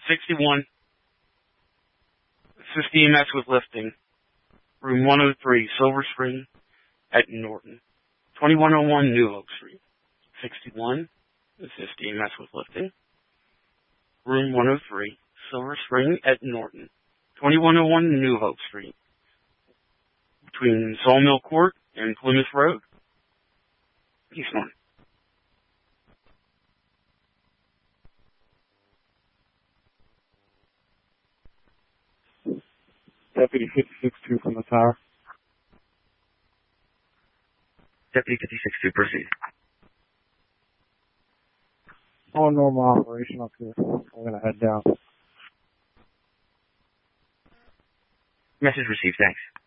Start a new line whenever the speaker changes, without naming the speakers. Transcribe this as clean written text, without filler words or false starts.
61. Assist EMS with lifting. Room 103, Silver Spring at Norton. 2101 New Oak Street. 61. Assist EMS with lifting. Room 103, Silver Spring at Norton. 2101 New Oak Street. Between Sawmill Court and Plymouth Road. East Norton.
Deputy 56-2 from the tower.
Deputy 56-2, proceed.
On normal operation up here. I'm going to head down.
Message received, thanks.